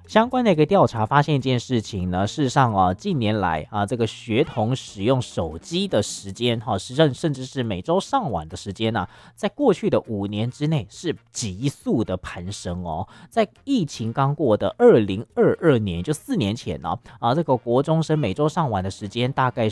相关的一个调查发现一件事情呢，事实上啊，近年来啊，这个学童使用手机的时间，甚至是每周上网的时间呢、在过去的5年之内是急速的攀升哦。在疫情刚过的2022年，就4年前呢、这个国中生每周上网的时间大概